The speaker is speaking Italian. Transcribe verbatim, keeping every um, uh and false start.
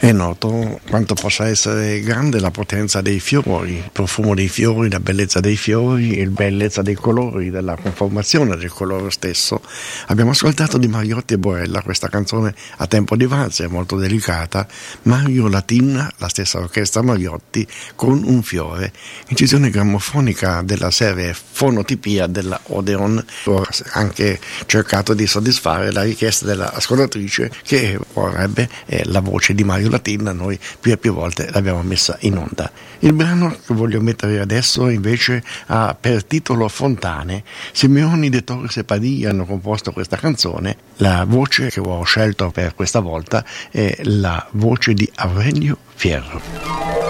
È noto quanto possa essere grande la potenza dei fiori, il profumo dei fiori, la bellezza dei fiori, la bellezza dei colori, della conformazione del colore stesso. Abbiamo ascoltato di Mariotti e Borella questa canzone a tempo di valzer, molto delicata, Mario Latin, la stessa orchestra Mariotti, con un fiore, incisione grammofonica della serie Fonotipia della Odeon. Ho anche cercato di soddisfare la richiesta dell'ascoltatrice che vorrebbe eh, la voce di Mario Latin, noi più e più volte l'abbiamo messa in onda. Il brano che voglio mettere adesso invece ha per titolo Fontane. Simeoni, De Torres e Padilla hanno composto questa canzone. La voce che ho scelto per questa volta è la voce di Aurelio Fierro.